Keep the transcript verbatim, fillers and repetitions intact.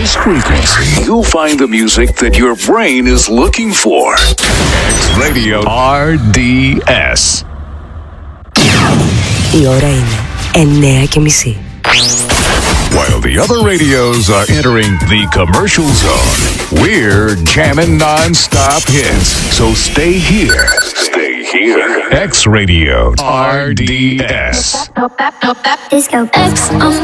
this frequency, you'll find the music that your brain is looking for. X Radio R D S. Η ώρα είναι εννιά και μισή. While the other radios are entering the commercial zone, we're jamming non-stop hits. So stay here. Stay here. X Radio R D S. Disco X on